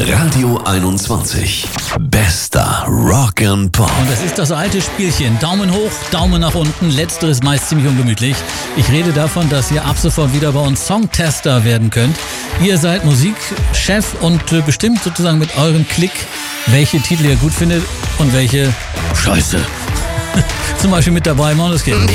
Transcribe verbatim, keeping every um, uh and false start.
Radio einundzwanzig. Bester Rock and Pop. Und das ist das alte Spielchen. Daumen hoch, Daumen nach unten. Letzteres meist ziemlich ungemütlich. Ich rede davon, dass ihr ab sofort wieder bei uns Songtester werden könnt. Ihr seid Musikchef und äh, bestimmt sozusagen mit eurem Klick, welche Titel ihr gut findet und welche Scheiße. Zum Beispiel mit dabei Måneskin.